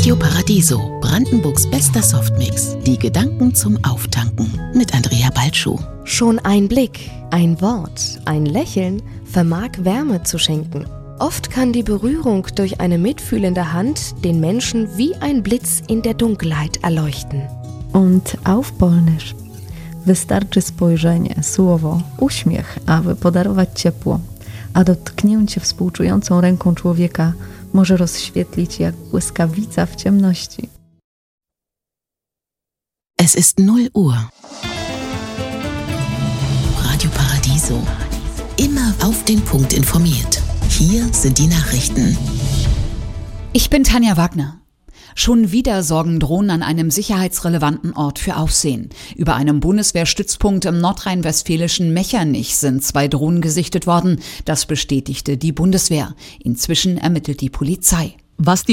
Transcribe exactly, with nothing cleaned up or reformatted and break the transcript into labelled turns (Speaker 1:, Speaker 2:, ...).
Speaker 1: Radio Paradiso, Brandenburgs bester Softmix. Die Gedanken zum Auftanken mit Andrea Balschuh.
Speaker 2: Schon ein Blick, ein Wort, ein Lächeln vermag Wärme zu schenken. Oft kann die Berührung durch eine mitfühlende Hand den Menschen wie ein Blitz in der Dunkelheit erleuchten.
Speaker 3: Und auf Polnisch. Wystarczy spojrzenie, słowo, uśmiech, aby podarować ciepło, a dotknięcie współczującą ręką człowieka może rozświetlić jak błyskawica w ciemności.
Speaker 1: Es ist null Uhr. Radio Paradiso. Immer auf den Punkt informiert. Hier sind die Nachrichten.
Speaker 4: Ich bin Tanja Wagner. Schon wieder sorgen Drohnen an einem sicherheitsrelevanten Ort für Aufsehen. Über einem Bundeswehrstützpunkt im nordrhein-westfälischen Mechernich sind zwei Drohnen gesichtet worden. Das bestätigte die Bundeswehr. Inzwischen ermittelt die Polizei.
Speaker 5: Was die